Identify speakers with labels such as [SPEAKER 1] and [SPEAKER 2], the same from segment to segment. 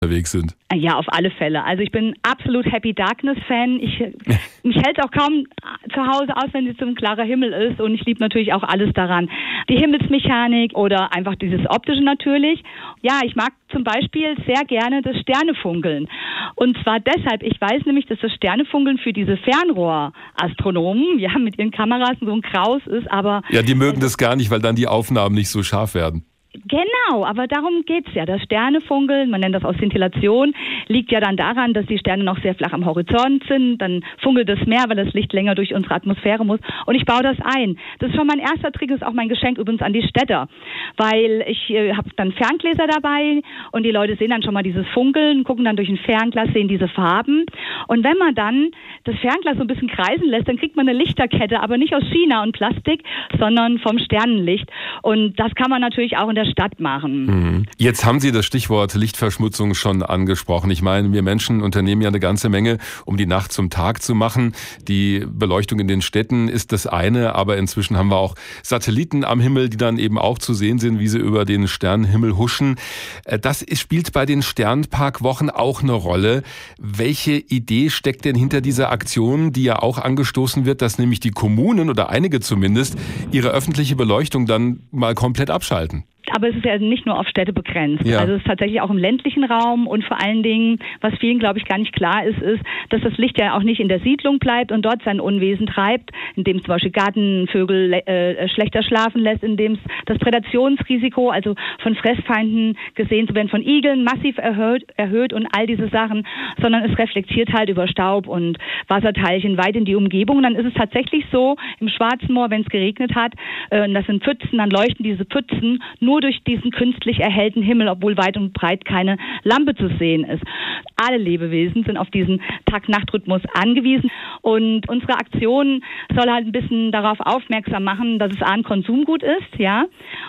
[SPEAKER 1] unterwegs sind.
[SPEAKER 2] Ja, auf alle Fälle. Also ich bin absolut Happy Darkness-Fan. Mich hält es auch kaum zu Hause aus, wenn es so ein klarer Himmel ist. Und ich liebe natürlich auch alles daran. Die Himmelsmechanik oder einfach dieses Optische natürlich. Ja, ich mag zum Beispiel sehr gerne das Sternefunkeln. Und zwar deshalb, ich weiß nämlich, dass das Sternefunkeln für diese Fernrohrastronomen, ja, mit ihren Kameras so ein Kraus ist, aber...
[SPEAKER 1] Ja, die mögen das gar nicht, weil dann die Aufnahmen nicht so scharf werden.
[SPEAKER 2] Genau, aber darum geht's ja. Das Sternefunkeln, man nennt das auch Szintillation, liegt ja dann daran, dass die Sterne noch sehr flach am Horizont sind. Dann funkelt es mehr, weil das Licht länger durch unsere Atmosphäre muss. Und ich baue das ein. Das ist schon mein erster Trick, ist auch mein Geschenk übrigens an die Städter. Weil ich habe dann Ferngläser dabei und die Leute sehen dann schon mal dieses Funkeln, gucken dann durch ein Fernglas, sehen diese Farben. Und wenn man dann das Fernglas so ein bisschen kreisen lässt, dann kriegt man eine Lichterkette, aber nicht aus China und Plastik, sondern vom Sternenlicht. Und das kann man natürlich auch in der Stadt machen.
[SPEAKER 1] Jetzt haben Sie das Stichwort Lichtverschmutzung schon angesprochen. Ich meine, wir Menschen unternehmen ja eine ganze Menge, um die Nacht zum Tag zu machen. Die Beleuchtung in den Städten ist das eine, aber inzwischen haben wir auch Satelliten am Himmel, die dann eben auch zu sehen sind, wie sie über den Sternenhimmel huschen. Das spielt bei den Sternparkwochen auch eine Rolle. Welche Idee steckt denn hinter dieser Aktion, die ja auch angestoßen wird, dass nämlich die Kommunen oder einige zumindest ihre öffentliche Beleuchtung dann mal komplett abschalten?
[SPEAKER 2] Aber es ist ja nicht nur auf Städte begrenzt.
[SPEAKER 1] Ja.
[SPEAKER 2] Also es ist tatsächlich auch im ländlichen Raum und vor allen Dingen, was vielen, glaube ich, gar nicht klar ist, dass das Licht ja auch nicht in der Siedlung bleibt und dort sein Unwesen treibt, indem es zum Beispiel Gartenvögel schlechter schlafen lässt, indem es das Prädationsrisiko, also von Fressfeinden gesehen zu werden, von Igeln massiv erhöht und all diese Sachen, sondern es reflektiert halt über Staub und Wasserteilchen weit in die Umgebung. Und dann ist es tatsächlich so, im Schwarzen Moor, wenn es geregnet hat, das sind Pfützen, dann leuchten diese Pfützen nur durch diesen künstlich erhellten Himmel, obwohl weit und breit keine Lampe zu sehen ist. Alle Lebewesen sind auf diesen Tag-Nacht-Rhythmus angewiesen und unsere Aktion soll halt ein bisschen darauf aufmerksam machen, dass es ein Konsumgut ist, ja,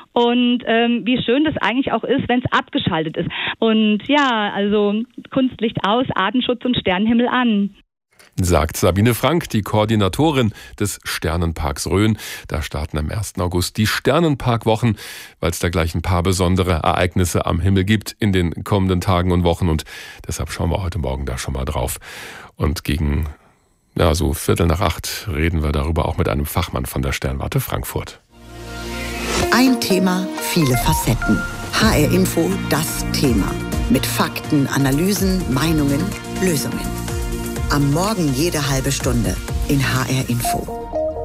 [SPEAKER 2] und wie schön das eigentlich auch ist, wenn es abgeschaltet ist. Und ja, also Kunstlicht aus, Artenschutz und Sternenhimmel an.
[SPEAKER 1] Sagt Sabine Frank, die Koordinatorin des Sternenparks Rhön. Da starten am 1. August die Sternenparkwochen, weil es da gleich ein paar besondere Ereignisse am Himmel gibt in den kommenden Tagen und Wochen. Und deshalb schauen wir heute Morgen da schon mal drauf. Und gegen so 7:45 reden wir darüber auch mit einem Fachmann von der Sternwarte Frankfurt.
[SPEAKER 3] Ein Thema, viele Facetten. HR Info, das Thema. Mit Fakten, Analysen, Meinungen, Lösungen. Am Morgen jede halbe Stunde in HR Info.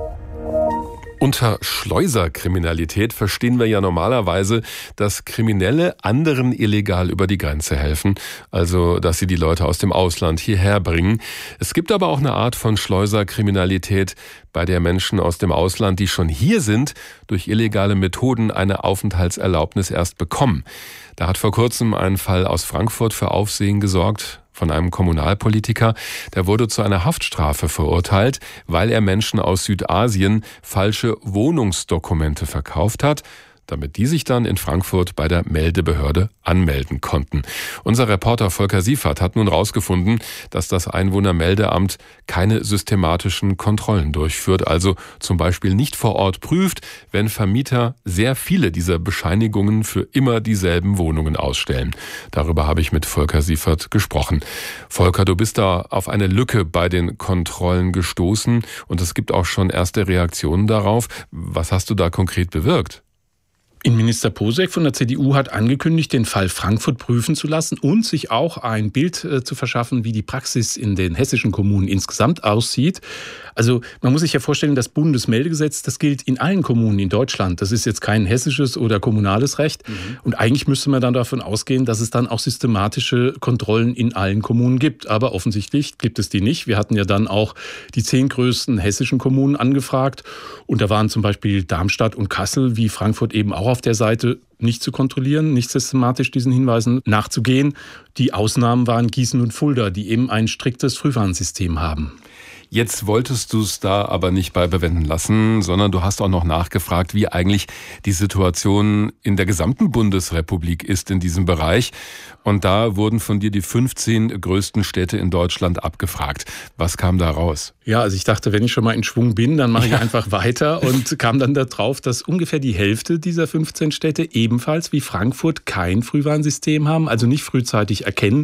[SPEAKER 1] Unter Schleuserkriminalität verstehen wir ja normalerweise, dass Kriminelle anderen illegal über die Grenze helfen, also dass sie die Leute aus dem Ausland hierher bringen. Es gibt aber auch eine Art von Schleuserkriminalität, bei der Menschen aus dem Ausland, die schon hier sind, durch illegale Methoden eine Aufenthaltserlaubnis erst bekommen. Da hat vor kurzem ein Fall aus Frankfurt für Aufsehen gesorgt von einem Kommunalpolitiker. Der wurde zu einer Haftstrafe verurteilt, weil er Menschen aus Südasien falsche Wohnungsdokumente verkauft hat, damit die sich dann in Frankfurt bei der Meldebehörde anmelden konnten. Unser Reporter Volker Siefert hat nun herausgefunden, dass das Einwohnermeldeamt keine systematischen Kontrollen durchführt, also zum Beispiel nicht vor Ort prüft, wenn Vermieter sehr viele dieser Bescheinigungen für immer dieselben Wohnungen ausstellen. Darüber habe ich mit Volker Siefert gesprochen. Volker, du bist da auf eine Lücke bei den Kontrollen gestoßen und es gibt auch schon erste Reaktionen darauf. Was hast du da konkret bewirkt?
[SPEAKER 4] Innenminister Posek von der CDU hat angekündigt, den Fall Frankfurt prüfen zu lassen und sich auch ein Bild zu verschaffen, wie die Praxis in den hessischen Kommunen insgesamt aussieht. Also man muss sich ja vorstellen, das Bundesmeldegesetz, das gilt in allen Kommunen in Deutschland. Das ist jetzt kein hessisches oder kommunales Recht. Und eigentlich müsste man dann davon ausgehen, dass es dann auch systematische Kontrollen in allen Kommunen gibt. Aber offensichtlich gibt es die nicht. Wir hatten ja dann auch die 10 größten hessischen Kommunen angefragt. Und da waren zum Beispiel Darmstadt und Kassel, wie Frankfurt eben auch auf der Seite, nicht zu kontrollieren, nicht systematisch diesen Hinweisen nachzugehen. Die Ausnahmen waren Gießen und Fulda, die eben ein striktes Frühwarnsystem haben.
[SPEAKER 1] Jetzt wolltest du es da aber nicht bei bewenden lassen, sondern du hast auch noch nachgefragt, wie eigentlich die Situation in der gesamten Bundesrepublik ist in diesem Bereich. Und da wurden von dir die 15 größten Städte in Deutschland abgefragt. Was kam da raus?
[SPEAKER 4] Ja, also ich dachte, wenn ich schon mal in Schwung bin, dann mache ich einfach weiter und kam dann darauf, dass ungefähr die Hälfte dieser 15 Städte ebenfalls wie Frankfurt kein Frühwarnsystem haben, also nicht frühzeitig erkennen,